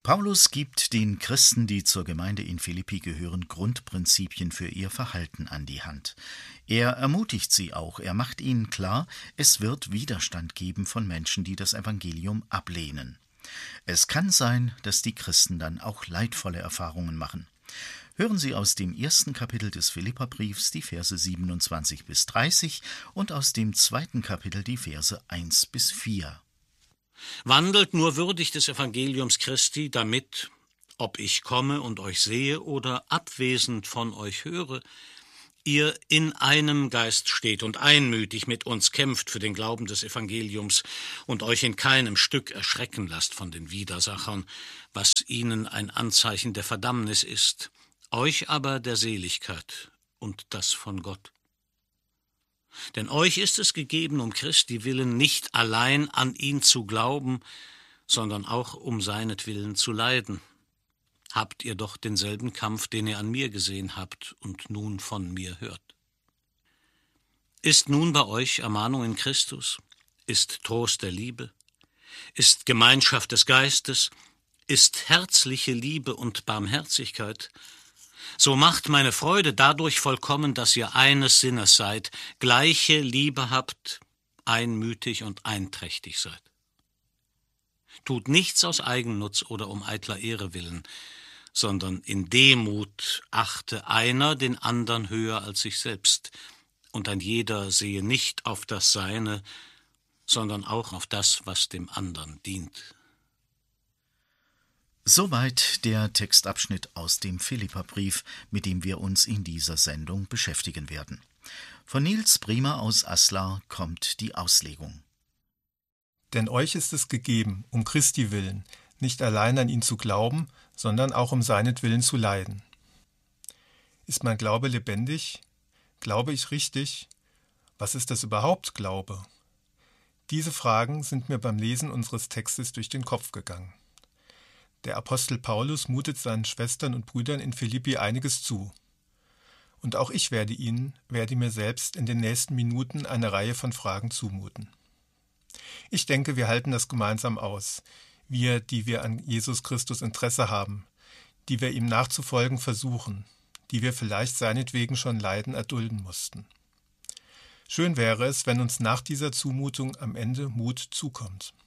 Paulus gibt den Christen, die zur Gemeinde in Philippi gehören, Grundprinzipien für ihr Verhalten an die Hand. Er ermutigt sie auch, er macht ihnen klar, es wird Widerstand geben von Menschen, die das Evangelium ablehnen. Es kann sein, dass die Christen dann auch leidvolle Erfahrungen machen. Hören Sie aus dem 1. Kapitel des Philipperbriefs die Verse 27 bis 30 und aus dem 2. Kapitel die Verse 1 bis 4. Wandelt nur würdig des Evangeliums Christi, damit, ob ich komme und euch sehe oder abwesend von euch höre, ihr in einem Geist steht und einmütig mit uns kämpft für den Glauben des Evangeliums und euch in keinem Stück erschrecken lasst von den Widersachern, was ihnen ein Anzeichen der Verdammnis ist, euch aber der Seligkeit und das von Gott. Denn euch ist es gegeben, um Christi willen nicht allein an ihn zu glauben, sondern auch um seinetwillen zu leiden. Habt ihr doch denselben Kampf, den ihr an mir gesehen habt und nun von mir hört. Ist nun bei euch Ermahnung in Christus? Ist Trost der Liebe? Ist Gemeinschaft des Geistes? Ist herzliche Liebe und Barmherzigkeit? So macht meine Freude dadurch vollkommen, dass ihr eines Sinnes seid, gleiche Liebe habt, einmütig und einträchtig seid. Tut nichts aus Eigennutz oder um eitler Ehre willen, sondern in Demut achte einer den anderen höher als sich selbst, und ein jeder sehe nicht auf das Seine, sondern auch auf das, was dem anderen dient. Soweit der Textabschnitt aus dem Philipperbrief, mit dem wir uns in dieser Sendung beschäftigen werden. Von Nils Briemer aus Aslar kommt die Auslegung. Denn euch ist es gegeben, um Christi willen, nicht allein an ihn zu glauben, sondern auch um seinetwillen zu leiden. Ist mein Glaube lebendig? Glaube ich richtig? Was ist das überhaupt, Glaube? Diese Fragen sind mir beim Lesen unseres Textes durch den Kopf gegangen. Der Apostel Paulus mutet seinen Schwestern und Brüdern in Philippi einiges zu. Und auch ich werde mir selbst in den nächsten Minuten eine Reihe von Fragen zumuten. Ich denke, wir halten das gemeinsam aus. Wir, die wir an Jesus Christus Interesse haben, die wir ihm nachzufolgen versuchen, die wir vielleicht seinetwegen schon Leiden erdulden mussten. Schön wäre es, wenn uns nach dieser Zumutung am Ende Mut zukommt.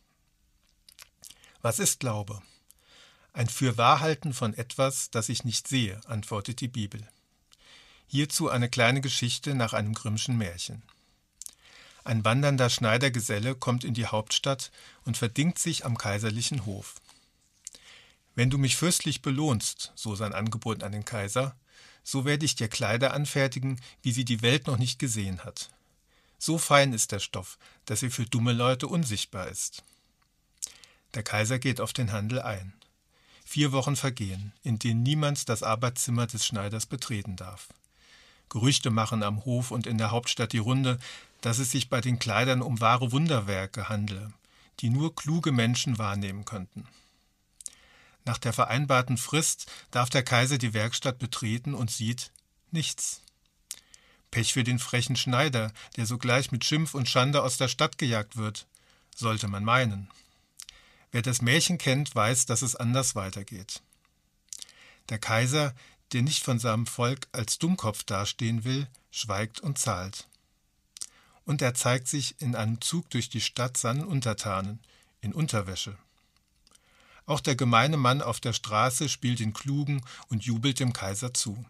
Was ist Glaube? Ein Fürwahrhalten von etwas, das ich nicht sehe, antwortet die Bibel. Hierzu eine kleine Geschichte nach einem Grimmschen Märchen. Ein wandernder Schneidergeselle kommt in die Hauptstadt und verdingt sich am kaiserlichen Hof. »Wenn du mich fürstlich belohnst«, so sein Angebot an den Kaiser, »so werde ich dir Kleider anfertigen, wie sie die Welt noch nicht gesehen hat. So fein ist der Stoff, dass er für dumme Leute unsichtbar ist.« Der Kaiser geht auf den Handel ein. 4 Wochen vergehen, in denen niemand das Arbeitszimmer des Schneiders betreten darf. Gerüchte machen am Hof und in der Hauptstadt die Runde, dass es sich bei den Kleidern um wahre Wunderwerke handle, die nur kluge Menschen wahrnehmen könnten. Nach der vereinbarten Frist darf der Kaiser die Werkstatt betreten und sieht nichts. Pech für den frechen Schneider, der sogleich mit Schimpf und Schande aus der Stadt gejagt wird, sollte man meinen. Wer das Märchen kennt, weiß, dass es anders weitergeht. Der Kaiser, der nicht von seinem Volk als Dummkopf dastehen will, schweigt und zahlt. Und er zeigt sich in einem Zug durch die Stadt seinen Untertanen, in Unterwäsche. Auch der gemeine Mann auf der Straße spielt den Klugen und jubelt dem Kaiser zu.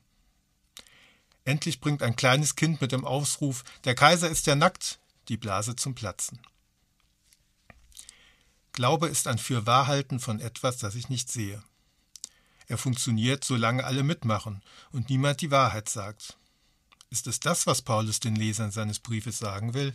Endlich bringt ein kleines Kind mit dem Ausruf, »Der Kaiser ist ja nackt«, die Blase zum Platzen. Glaube ist ein Fürwahrhalten von etwas, das ich nicht sehe. Er funktioniert, solange alle mitmachen und niemand die Wahrheit sagt. Ist es das, was Paulus den Lesern seines Briefes sagen will?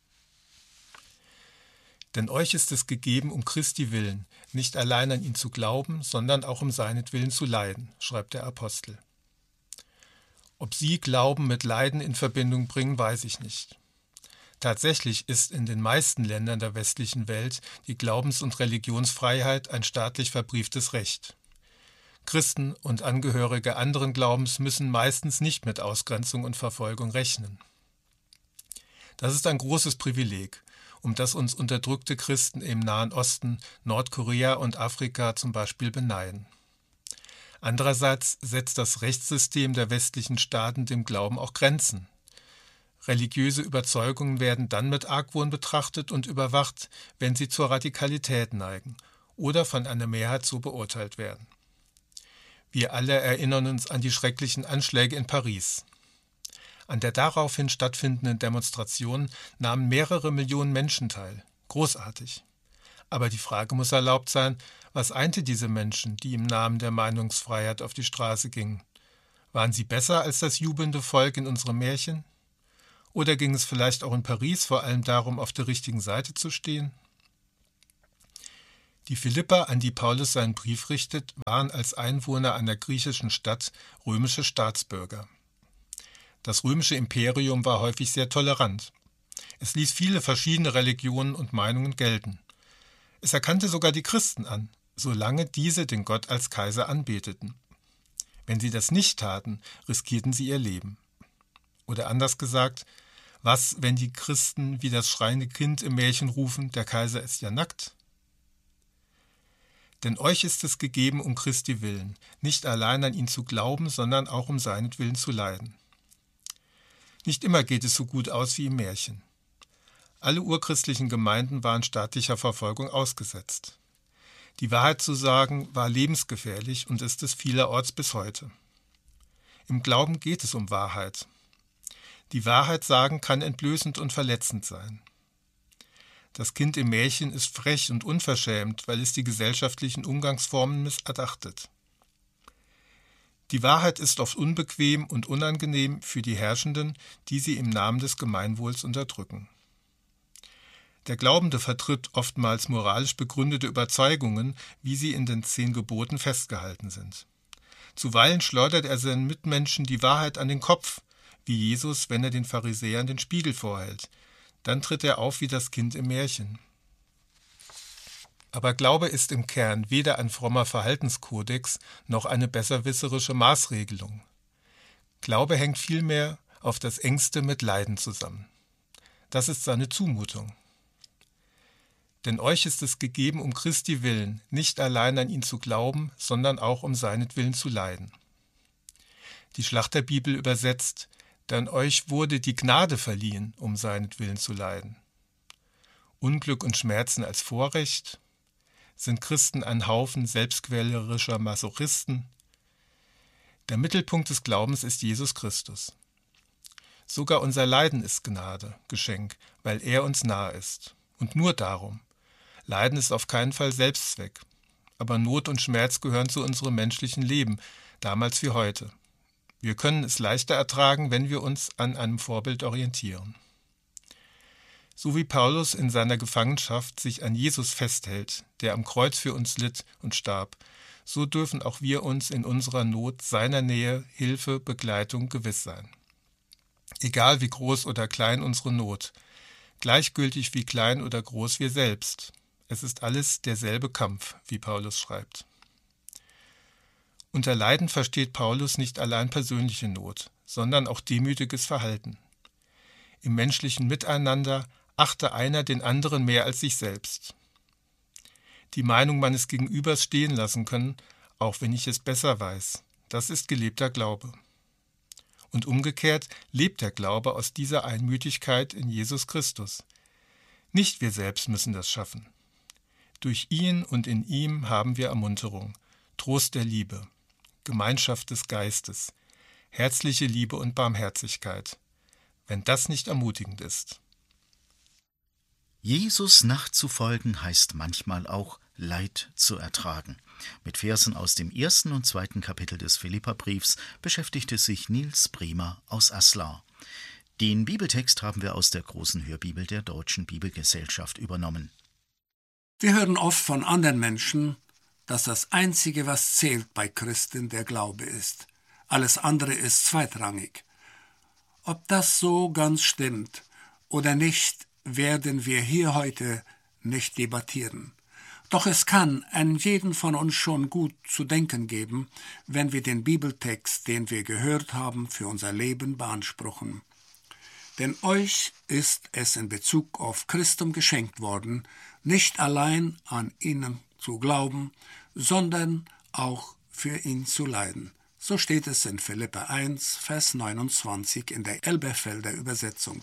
Denn euch ist es gegeben, um Christi willen, nicht allein an ihn zu glauben, sondern auch um seinetwillen zu leiden, schreibt der Apostel. Ob Sie Glauben mit Leiden in Verbindung bringen, weiß ich nicht. Tatsächlich ist in den meisten Ländern der westlichen Welt die Glaubens- und Religionsfreiheit ein staatlich verbrieftes Recht. Christen und Angehörige anderen Glaubens müssen meistens nicht mit Ausgrenzung und Verfolgung rechnen. Das ist ein großes Privileg um das uns unterdrückte Christen im Nahen Osten, Nordkorea und Afrika zum Beispiel beneiden. Andererseits setzt das Rechtssystem der westlichen Staaten dem Glauben auch Grenzen. Religiöse Überzeugungen werden dann mit Argwohn betrachtet und überwacht, wenn sie zur Radikalität neigen oder von einer Mehrheit so beurteilt werden. Wir alle erinnern uns an die schrecklichen Anschläge in Paris. An der daraufhin stattfindenden Demonstration nahmen mehrere Millionen Menschen teil. Großartig. Aber die Frage muss erlaubt sein, was einte diese Menschen, die im Namen der Meinungsfreiheit auf die Straße gingen? Waren sie besser als das jubelnde Volk in unserem Märchen? Oder ging es vielleicht auch in Paris vor allem darum, auf der richtigen Seite zu stehen? Die Philipper, an die Paulus seinen Brief richtet, waren als Einwohner einer griechischen Stadt römische Staatsbürger. Das römische Imperium war häufig sehr tolerant. Es ließ viele verschiedene Religionen und Meinungen gelten. Es erkannte sogar die Christen an, solange diese den Gott als Kaiser anbeteten. Wenn sie das nicht taten, riskierten sie ihr Leben. Oder anders gesagt, was, wenn die Christen wie das schreiende Kind im Märchen rufen, der Kaiser ist ja nackt? Denn euch ist es gegeben um Christi willen, nicht allein an ihn zu glauben, sondern auch um seinetwillen zu leiden. Nicht immer geht es so gut aus wie im Märchen. Alle urchristlichen Gemeinden waren staatlicher Verfolgung ausgesetzt. Die Wahrheit zu sagen war lebensgefährlich und ist es vielerorts bis heute. Im Glauben geht es um Wahrheit. Die Wahrheit sagen kann entblößend und verletzend sein. Das Kind im Märchen ist frech und unverschämt, weil es die gesellschaftlichen Umgangsformen missachtet. Die Wahrheit ist oft unbequem und unangenehm für die Herrschenden, die sie im Namen des Gemeinwohls unterdrücken. Der Glaubende vertritt oftmals moralisch begründete Überzeugungen, wie sie in den 10 Geboten festgehalten sind. Zuweilen schleudert er seinen Mitmenschen die Wahrheit an den Kopf, wie Jesus, wenn er den Pharisäern den Spiegel vorhält. Dann tritt er auf wie das Kind im Märchen. Aber Glaube ist im Kern weder ein frommer Verhaltenskodex noch eine besserwisserische Maßregelung. Glaube hängt vielmehr auf das Engste mit Leiden zusammen. Das ist seine Zumutung. Denn euch ist es gegeben um Christi willen, nicht allein an ihn zu glauben, sondern auch um seinetwillen zu leiden. Die Schlachterbibel übersetzt: Denn euch wurde die Gnade verliehen, um seinetwillen zu leiden. Unglück und Schmerzen als Vorrecht? Sind Christen ein Haufen selbstquälerischer Masochisten? Der Mittelpunkt des Glaubens ist Jesus Christus. Sogar unser Leiden ist Gnade, Geschenk, weil er uns nahe ist. Und nur darum. Leiden ist auf keinen Fall Selbstzweck. Aber Not und Schmerz gehören zu unserem menschlichen Leben, damals wie heute. Wir können es leichter ertragen, wenn wir uns an einem Vorbild orientieren. So wie Paulus in seiner Gefangenschaft sich an Jesus festhält, der am Kreuz für uns litt und starb, so dürfen auch wir uns in unserer Not seiner Nähe, Hilfe, Begleitung gewiss sein. Egal wie groß oder klein unsere Not, gleichgültig wie klein oder groß wir selbst, es ist alles derselbe Kampf, wie Paulus schreibt. Unter Leiden versteht Paulus nicht allein persönliche Not, sondern auch demütiges Verhalten. Im menschlichen Miteinander achte einer den anderen mehr als sich selbst. Die Meinung meines Gegenübers stehen lassen können, auch wenn ich es besser weiß, das ist gelebter Glaube. Und umgekehrt lebt der Glaube aus dieser Einmütigkeit in Jesus Christus. Nicht wir selbst müssen das schaffen. Durch ihn und in ihm haben wir Ermunterung, Trost der Liebe, Gemeinschaft des Geistes, herzliche Liebe und Barmherzigkeit. Wenn das nicht ermutigend ist. Jesus nachzufolgen heißt manchmal auch Leid zu ertragen. Mit Versen aus dem 1. und 2. Kapitel des Philipperbriefs beschäftigte sich Niels Bremer aus Aslar. Den Bibeltext haben wir aus der großen Hörbibel der Deutschen Bibelgesellschaft übernommen. Wir hören oft von anderen Menschen, dass das Einzige, was zählt bei Christen, der Glaube ist. Alles andere ist zweitrangig. Ob das so ganz stimmt oder nicht, werden wir hier heute nicht debattieren. Doch es kann an jeden von uns schon gut zu denken geben, wenn wir den Bibeltext, den wir gehört haben, für unser Leben beanspruchen. Denn euch ist es in Bezug auf Christum geschenkt worden, nicht allein an ihn zu glauben, sondern auch für ihn zu leiden. So steht es in Philipper 1, Vers 29 in der Elberfelder Übersetzung.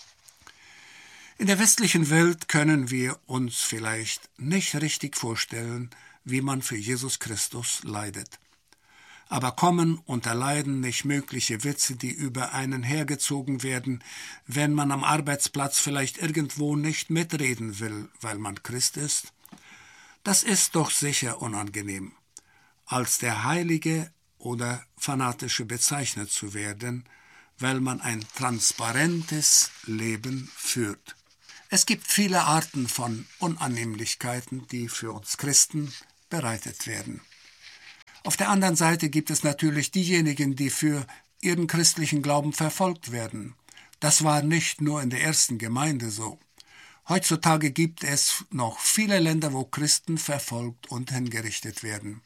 In der westlichen Welt können wir uns vielleicht nicht richtig vorstellen, wie man für Jesus Christus leidet. Aber kommen unter Leiden nicht mögliche Witze, die über einen hergezogen werden, wenn man am Arbeitsplatz vielleicht irgendwo nicht mitreden will, weil man Christ ist? Das ist doch sicher unangenehm, als der Heilige oder Fanatische bezeichnet zu werden, weil man ein transparentes Leben führt. Es gibt viele Arten von Unannehmlichkeiten, die für uns Christen bereitet werden. Auf der anderen Seite gibt es natürlich diejenigen, die für ihren christlichen Glauben verfolgt werden. Das war nicht nur in der ersten Gemeinde so. Heutzutage gibt es noch viele Länder, wo Christen verfolgt und hingerichtet werden.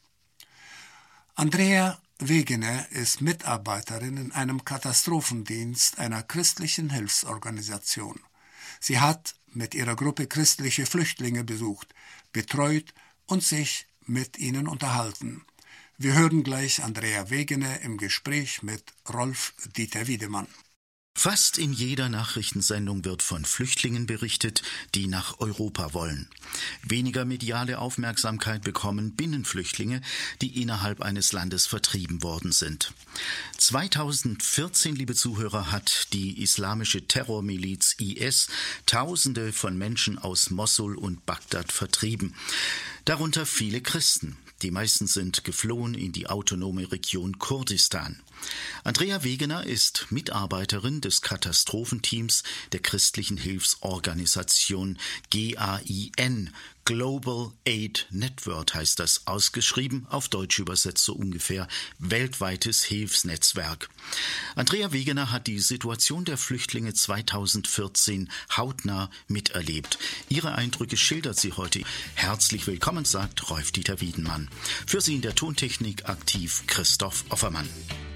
Andrea Wegener ist Mitarbeiterin in einem Katastrophendienst einer christlichen Hilfsorganisation. Sie hat mit ihrer Gruppe christliche Flüchtlinge besucht, betreut und sich mit ihnen unterhalten. Wir hören gleich Andrea Wegener im Gespräch mit Rolf-Dieter Wiedemann. Fast in jeder Nachrichtensendung wird von Flüchtlingen berichtet, die nach Europa wollen. Weniger mediale Aufmerksamkeit bekommen Binnenflüchtlinge, die innerhalb eines Landes vertrieben worden sind. 2014, liebe Zuhörer, hat die islamische Terrormiliz IS Tausende von Menschen aus Mossul und Bagdad vertrieben. Darunter viele Christen. Die meisten sind geflohen in die autonome Region Kurdistan. Andrea Wegener ist Mitarbeiterin des Katastrophenteams der christlichen Hilfsorganisation GAIN. Global Aid Network heißt das, ausgeschrieben, auf Deutsch übersetzt so ungefähr, weltweites Hilfsnetzwerk. Andrea Wegener hat die Situation der Flüchtlinge 2014 hautnah miterlebt. Ihre Eindrücke schildert sie heute. Herzlich willkommen, sagt Rolf-Dieter Wiedemann. Für Sie in der Tontechnik aktiv Christoph Offermann.